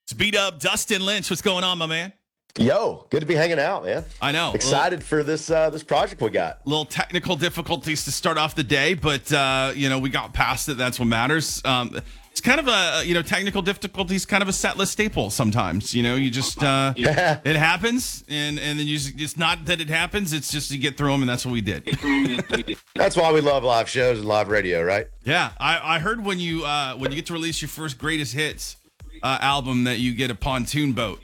Speed up, Dustin Lynch. What's going on, my man? Yo, good to be hanging out, man. I know. Excited for this project we got. Little technical difficulties to start off the day, but we got past it. That's what matters. It's kind of a technical difficulties, kind of a set list staple sometimes. You just it happens, and then it's not that it happens. It's just you get through them, and that's what we did. That's why we love live shows and live radio, right? Yeah, I heard when you get to release your first greatest hits album that you get a pontoon boat.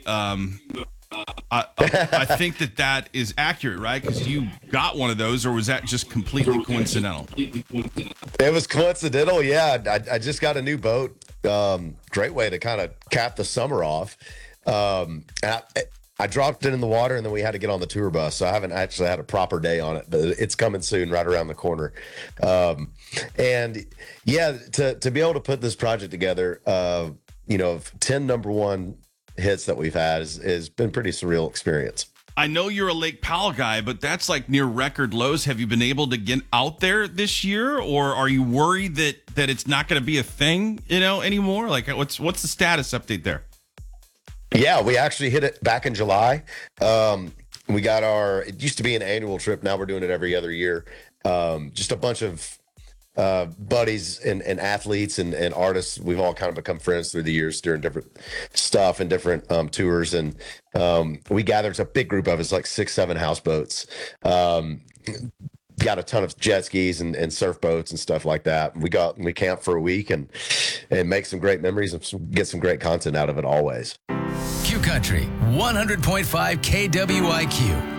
I think that is accurate, right? Because you got one of those, or was that just completely coincidental? It was coincidental, yeah. I just got a new boat. Great way to kind of cap the summer off. And I dropped it in the water, and then we had to get on the tour bus, so I haven't actually had a proper day on it, but it's coming soon, right around the corner. And yeah, to be able to put this project together, 10 number one hits that we've had has been pretty surreal experience. I know you're a Lake Powell guy, but that's like near record lows. Have you been able to get out there this year, or are you worried that it's not going to be a thing, anymore? Like, what's the status update there? Yeah, we actually hit it back in July. We got it used to be an annual trip. Now we're doing it every other year. Just a bunch of buddies and athletes and artists. We've all kind of become friends through the years during different stuff and different tours. And we gathered, it's a big group of us, like 6-7 houseboats. Got a ton of jet skis and surf boats and stuff like that. We camped for a week and make some great memories and get some great content out of it always. Q Country 100.5 KWIQ.